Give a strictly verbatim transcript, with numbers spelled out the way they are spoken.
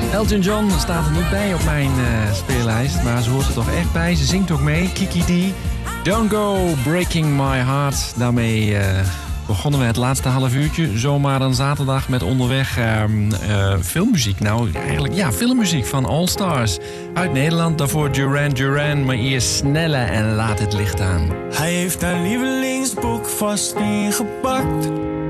Elton John staat er niet bij op mijn uh, speellijst, maar ze hoort er toch echt bij. Ze zingt ook mee, Kiki D. Don't Go Breaking My Heart. Daarmee uh, begonnen we het laatste half uurtje. Zomaar een zaterdag met onderweg uh, uh, filmmuziek. Nou, eigenlijk ja, filmmuziek van All Stars. Uit Nederland, daarvoor Duran Duran. Maar eerst Sneller en Laat het licht aan. Hij heeft haar lievelingsboek vast ingepakt.